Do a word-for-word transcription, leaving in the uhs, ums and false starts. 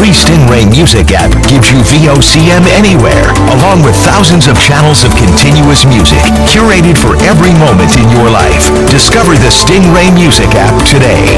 free Stingray Music app gives you V O C M anywhere, along with thousands of channels of continuous music, curated for every moment in your life. Discover the Stingray Music app today.